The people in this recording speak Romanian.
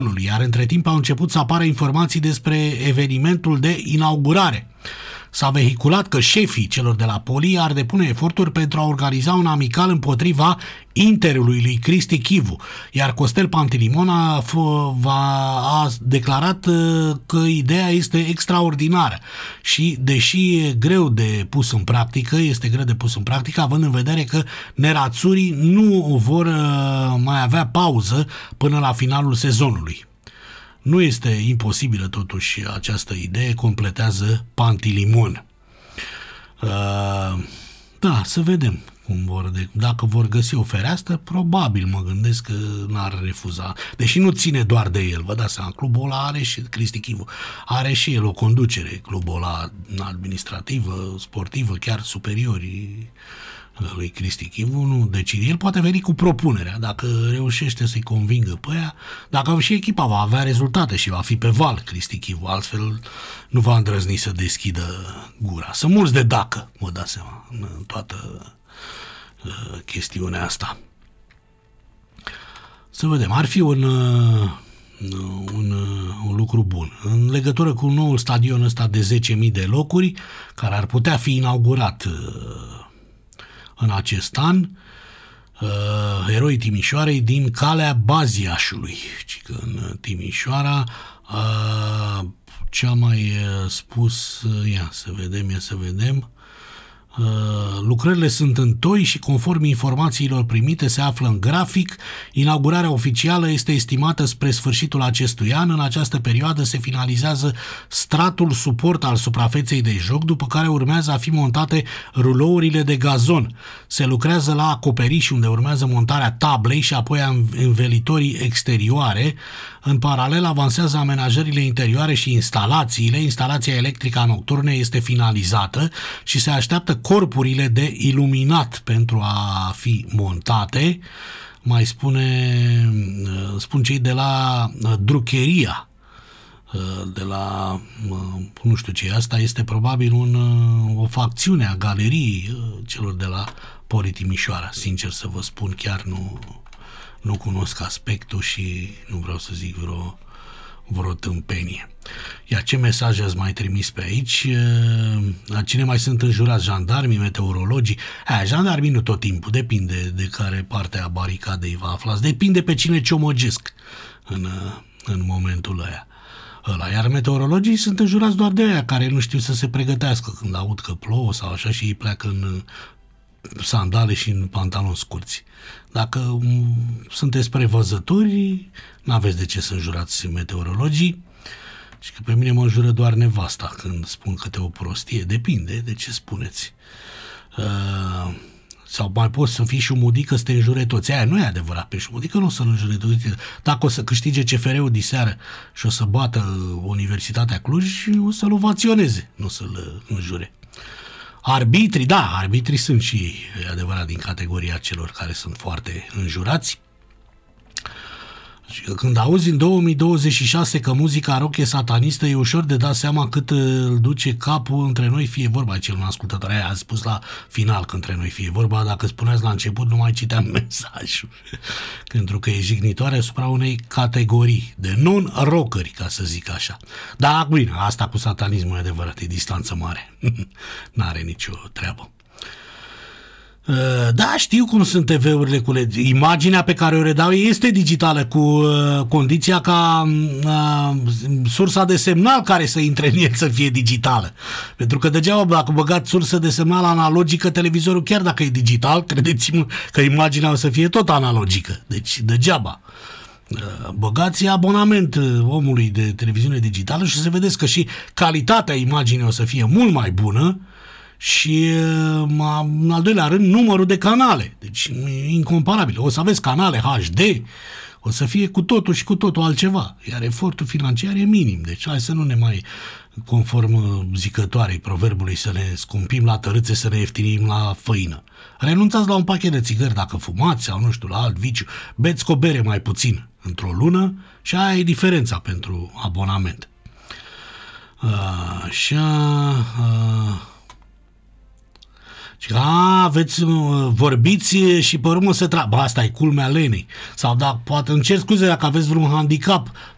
iar între timp au început să apară informații despre evenimentul de inaugurare. S-a vehiculat că șefii celor de la Poli ar depune eforturi pentru a organiza un amical împotriva Interului lui Cristi Chivu, iar Costel Pantilimon a declarat că ideea este extraordinară și, deși e greu de pus în practică, având în vedere că nerațurii nu vor mai avea pauză până la finalul sezonului. Nu este imposibilă totuși această idee, completează Pantilimon. Da, să vedem dacă vor găsi o fereastră, probabil mă gândesc că n-ar refuza. Deși nu ține doar de el, vă dați seama, clubul ăla are și Cristi Chivu, are și el o conducere, clubul ăla administrativă, sportivă, chiar superiorii lui Cristi Chivu nu decide. El poate veni cu propunerea, dacă reușește să-i convingă pe aia, dacă și echipa va avea rezultate și va fi pe val Cristi Chivu, altfel nu va îndrăzni să deschidă gura. Sunt mulți de dacă, mă dați seama, în toată chestiunea asta. Să vedem, ar fi un lucru bun. În legătură cu noul stadion ăsta de 10.000 de locuri, care ar putea fi inaugurat în acest an, Eroii Timișoarei din calea Baziașului. Și că în Timișoara ce-a mai spus, ia să vedem, lucrările sunt întoi și conform informațiilor primite se află în grafic. Inaugurarea oficială este estimată spre sfârșitul acestui an. În această perioadă se finalizează stratul suport al suprafeței de joc, după care urmează a fi montate rulourile de gazon. Se lucrează la acoperiș, unde urmează montarea tablei și apoi a învelitorii exterioare. În paralel avansează amenajările interioare și instalațiile. Instalația electrică a nocturne este finalizată și se așteaptă corpurile de iluminat pentru a fi montate. Mai spun cei de la drucheria, de la, nu știu ce, asta este probabil o facțiune a galeriei celor de la Poli Timișoara. Sincer să vă spun, chiar nu cunosc aspectul și nu vreau să zic vreo tâmpenie. Iar ce mesaje ați mai trimis pe aici? La cine mai sunt înjurați? Jandarmii, meteorologii? Jandarmii nu tot timpul, depinde de care parte a baricadei vă aflați, depinde pe cine ciomăgesc în momentul ăla. Iar meteorologii sunt înjurați doar de aia care nu știu să se pregătească când aud că plouă sau așa și ei pleacă în sandale și în pantaloni scurți. Dacă sunteți prevăzători, n-aveți de ce să înjurați meteorologii. Și că pe mine mă înjură doar nevasta când spun câte o prostie. Depinde de ce spuneți. Sau mai poți să fii șumudică să te înjure toți. Aia nu e adevărat, pe șumudică nu o să-l înjure toți. Dacă o să câștige CFR-ul diseară și o să bată Universitatea Cluj, o să-l ovaționeze, nu o să-l înjure. Arbitrii sunt și ei, e adevărat, din categoria celor care sunt foarte înjurați. Și când auzi în 2026 că muzica rock e satanistă, e ușor de dat seama cât îl duce capul între noi, fie vorba, cel un ascultător, aia a spus la final că între noi fie vorba, dacă spuneați la început nu mai citeam mesajul, pentru că e jignitoare asupra unei categorii de non-rockeri, ca să zic așa. Dar, bine, asta cu satanismul e adevărat, e distanță mare, n-are nicio treabă. Da, știu cum sunt TV-urile cu LED. Imaginea pe care o redau este digitală, cu condiția ca sursa de semnal care să intre în el să fie digitală. Pentru că degeaba dacă băgați sursă de semnal analogică, televizorul, chiar dacă e digital, credeți-mă că imaginea o să fie tot analogică. Deci degeaba. Băgați abonament omului de televiziune digitală și să vedeți că și calitatea imaginii o să fie mult mai bună. Și, în al doilea rând, numărul de canale. Deci, incomparabil. O să aveți canale HD, o să fie cu totul și cu totul altceva. Iar efortul financiar e minim. Deci, hai să nu ne mai, conform zicătoarei proverbului, să ne scumpim la tărâțe, să ne ieftinim la făină. Renunțați la un pachet de țigări dacă fumați sau, nu știu, la alt viciu. Beți cu o bere mai puțin într-o lună și aia e diferența pentru abonament. Vorbiți și pe urmă se asta e culmea lenei. Sau poate îmi cer scuze dacă aveți vreun handicap,